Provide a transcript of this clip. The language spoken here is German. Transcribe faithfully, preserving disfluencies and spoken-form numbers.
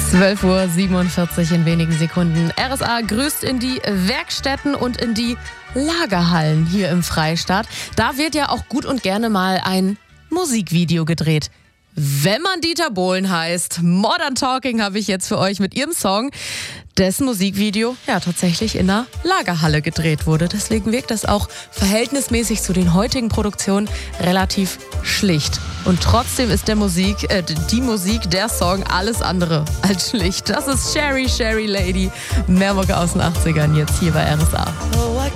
zwölf Uhr siebenundvierzig in wenigen Sekunden. R S A grüßt in die Werkstätten und in die Lagerhallen hier im Freistaat. Da wird ja auch gut und gerne mal ein Musikvideo gedreht. Wenn man Dieter Bohlen heißt. Modern Talking habe ich jetzt für euch mit ihrem Song, dessen Musikvideo ja tatsächlich in einer Lagerhalle gedreht wurde. Deswegen wirkt das auch verhältnismäßig zu den heutigen Produktionen relativ schlicht. Und trotzdem ist der Musik, äh, die Musik, der Song alles andere als schlicht. Das ist Sherry, Sherry Lady. Mehr Mucke aus den achtzigern jetzt hier bei R S A.